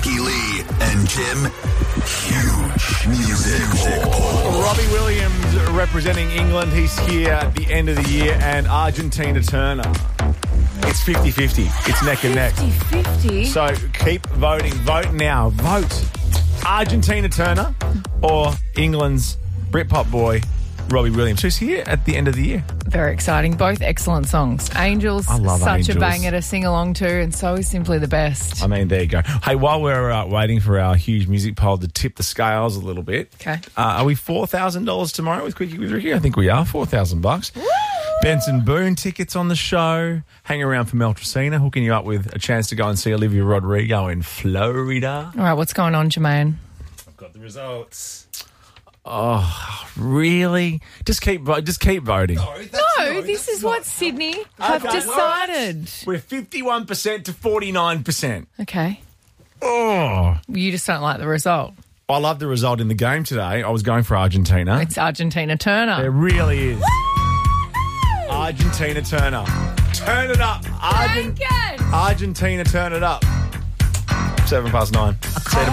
Ricky Lee and Jim. Huge music poll. Robbie Williams representing England. He's here at the end of the year. And Argentina Turner. It's 50-50. It's neck and neck. 50-50? So keep voting. Vote now. Vote. Argentina Turner or England's Britpop boy, Robbie Williams, who's here at the end of the year. Very exciting. Both excellent songs. Angels, I love such Angels. a banger to sing along to, and so is Simply the Best. I mean, there you go. Hey, while we're waiting for our huge music poll to tip the scales a little bit, Okay. Are we $4,000 tomorrow with Quickie with Ricky? I think we are. $4,000. Benson Boone tickets on the show. Hang around for Mel Tracina, hooking you up with a chance to go and see Olivia Rodrigo in Florida. All right, what's going on, Jermaine? I've got the results. Oh, really? Just keep voting. No, this is what Sydney have Okay, decided. We're 51% to 49%. Okay. Oh, You just don't like the result. I love the result in the game today. I was going for Argentina. It's Argentina Turner. It really is. Argentina Turner. Turn it up. Thank you. Argentina, turn it up. 9:07. See you tomorrow.